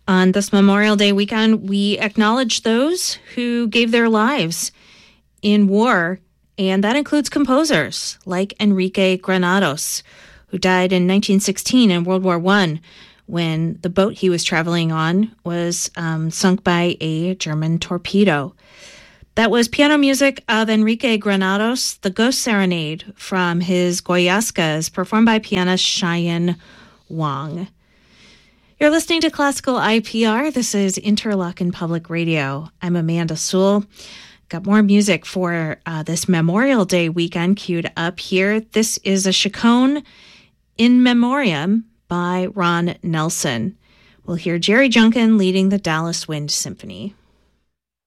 On this Memorial Day weekend, we acknowledge those who gave their lives in war, and that includes composers like Enrique Granados, who died in 1916 in World War I when the boat he was traveling on was sunk by a German torpedo. That was piano music of Enrique Granados, The Ghost Serenade from his Goyascas, performed by pianist Cheyenne Wang. You're listening to Classical IPR. This is Interlochen Public Radio. I'm Amanda Sewell. Got more music for this Memorial Day weekend queued up here. This is a Chaconne in Memoriam by Ron Nelson. We'll hear Jerry Junkin leading the Dallas Wind Symphony.